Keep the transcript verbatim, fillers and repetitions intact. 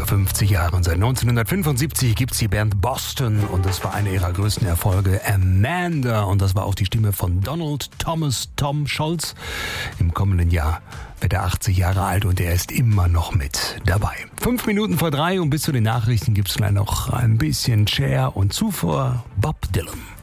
Über fünfzig Jahre und seit neunzehnhundertfünfundsiebzig gibt's die Band Boston und das war einer ihrer größten Erfolge, Amanda. Und das war auch die Stimme von Donald Thomas Tom Scholz. Im kommenden Jahr wird er achtzig Jahre alt und er ist immer noch mit dabei. Fünf Minuten vor drei und bis zu den Nachrichten gibt's gleich noch ein bisschen Cher und zuvor Bob Dylan.